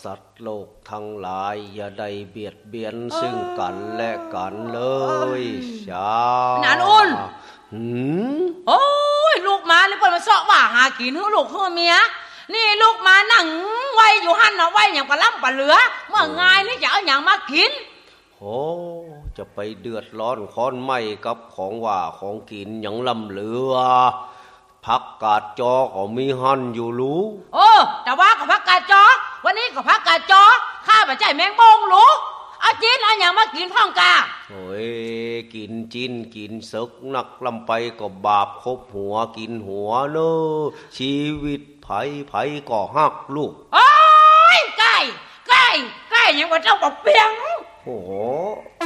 สัตว์โลกทั้งหลายอย่าได้เบียดเบียนซึ่งกันและกันเลยจ้านานอุ่นโอ้ยลูกมาเลยเปิดมาเสาะว่าหากินให้ลูกให้เมียนี่ลูกมานั่งไว้อยู่หั่นน่ะไว้อย่างกะล่ำปะเหลือเมื่อไงนี่จะเอาอย่างมากินโอ้จะไปเดือดร้อนค้อนไหม้กับของว่าของกินอย่างลำเหลือผักกาดจอก็มีหั่นอยู่รู้แต่ว่าก็ผักกาดจอวันนี้ก็ผักกาดจอข้าพเจ้าแมงบงรู้เอาจีนเอาอย่างมากินพ่องกาโอ้ยกินจีนกินซึกนักลำไปก็บาปคบหัวกินหัวเนอะชีวิตไผก็หักลูกโอ้ยใกล้ยังว่าเจ้าบอกเปียงโอ้โห